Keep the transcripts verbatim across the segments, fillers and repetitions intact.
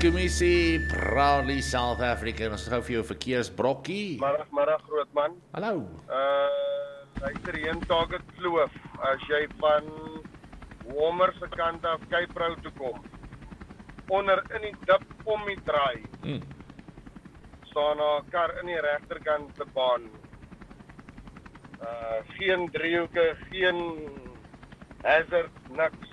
Kommissie, proudly South Africa. Ons gou vir jou verkeersbrokkie. Middag, middag grootman. Hallo. Uh, luister hier in Target Kloof. As jy van Homer se kant af Cape Road toe kom, onder in die dip om die draai, Hmm. staan 'n kar in die regterkant te baan. Uh, geen driehoeke, geen hazard, niks.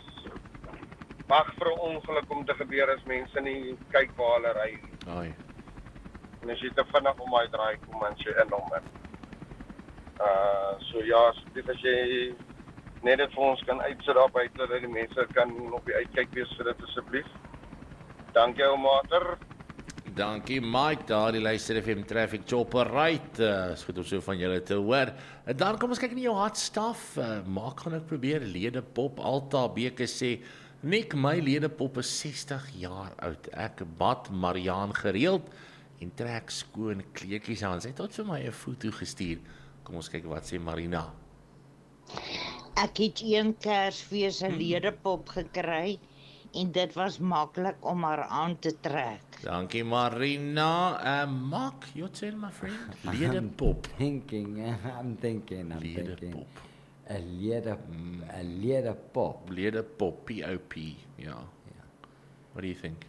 Wag vir 'n ongeluk om te gebeur as mense nie kyk waar hulle ry. Ai. En as jy te vinnig om my draai, kom mens jy in hom in. Uh, so ja, asseblief as jy net dit vir ons kan uitsit daar buite, dat die mense kan op die uitkyk wees vir dit asseblief. Dankie ou mater. Dankie Mike, daar die Luister F M Traffic Chopper right. Uh, is goed om so van julle te hoor. En dan kom ons kyk na jou hot stuff. Uh, maak gaan ek probeer ledepop. Alta Beke sê Nick, my ledepop is sestig jaar oud. Ek bad Mariaan gereeld en trek skoon kleedjies aan. Sy het tot vir my 'n foto gestuur. Kom ons kyk wat sê Marina. Ek het een Kersfees 'n ledepop gekry en dit was maklik om haar aan te trek. Dankie Marina. Uh, Mark, your turn my friend. Ledepop. I'm thinking, I'm thinking, I'm thinking. Ledepop. A leder, a ledepop. Ledepop, P O P. Ja. Yeah. What do you think?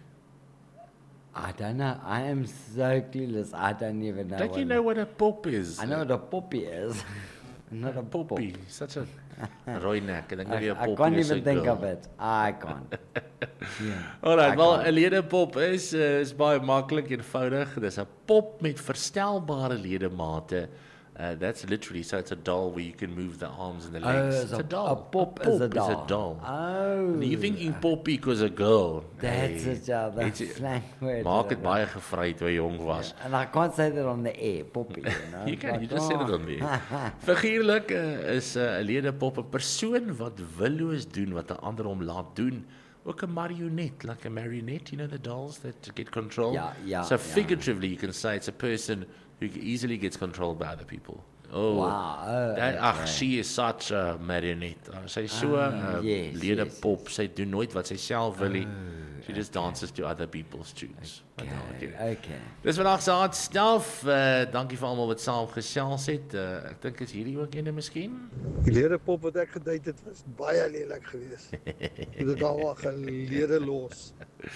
I don't know. I am so clueless. I don't even know. Don't what you know what a pop is? I know what a poppy is. Not a Poppy. pop. Such a rooi nek. Ek dink nie I, 'n I poppy can't is 'n even think girl. of it. I can't. Yeah. Alright, I wel can't. 'n ledepop is uh, is baie maklik eenvoudig. Dis 'n pop met verstelbare ledemate. Uh, that's literally, so it's a doll where you can move the arms and the legs. Oh, it's so a doll. a pop is a doll. Is a doll. Oh. And you thinking poppy because a girl. That's Hey, it, yeah, that's it's- slang word. Maak dit baie gevry toe hy jong was. And I can't say that on the air, poppy. You know? You can, you Like, just said it oh. on there. Figuurlik uh, is 'n uh, ledepop 'n persoon wat willoos doen wat 'n ander hom laat doen. Ook 'n marionette, like a marionette, you know the dolls that get control. Yeah, yeah, So yeah. figuratively, you can say it's a person who easily gets controlled by other people. Oh, Wow, oh, that, okay. ach, she is such a marionette. Uh, sy is so 'n Ah, uh, yes, ledepop. Sy doen nooit wat sy self wil nie. She just dances to other people's tunes. Okay, Okay. okay. Dis vandag se hot stuff. Uh, dankie vir almal wat saam gesels het. Uh, ek dink is hierdie ook ene miskien. Die ledepop wat ek gedate het was baie lelik geweest. Dit al wat gelede los.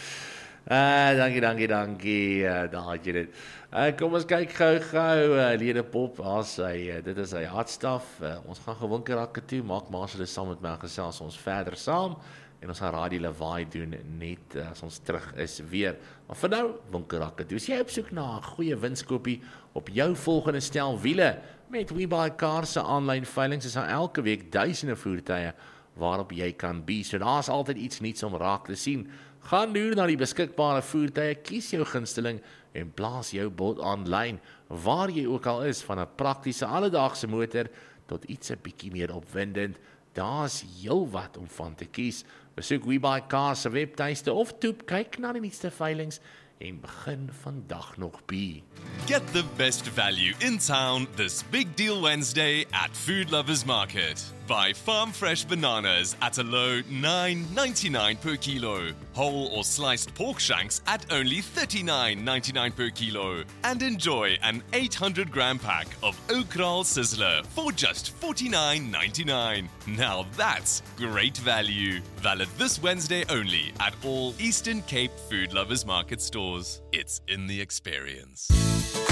Uh, dankie, dankie, dankie. Uh, daar het jy dit. Uh, kom ons kyk gou-gou uh, ledepop. As hy uh, dit is hy hot stuff. Uh, ons gaan gewinkelrakke toe. Maak maar as hulle saam met my gesels ons verder saam. En ons gaan Radio Lawaai doen net uh, as ons terug is weer. Maar vir nou, winkelrakke toe. As jy op soek na 'n goeie winskoopie op jou volgende stel wiele met WeBuyCars se aanlyn veiling, is daar elke week duisende voertuie waarop jy kan bied. So daar's altyd iets nuuts om raak te sien. Gaan loer na die beskikbare voertuie, kies jou gunsteling en plaas jou bod aanlyn waar jy ook al is, van 'n praktiese alledaagse motor tot iets 'n bietjie meer opwindend. Daar's heelwat om van te kies. Besoek WeBuyCars se webtuiste of toep, kyk na die nuutste veilings en begin vandag nog by. Get the best value in town this Big Deal Wednesday at Food Lovers Market. Buy farm fresh bananas at a low nine ninety-nine per kilo. Whole or sliced pork shanks at only thirty-nine ninety-nine per kilo. And enjoy an eight hundred gram pack of Oakral Sizzler for just forty-nine ninety-nine. Now that's great value. Valid this Wednesday only at all Eastern Cape Food Lovers Market stores. It's in the experience.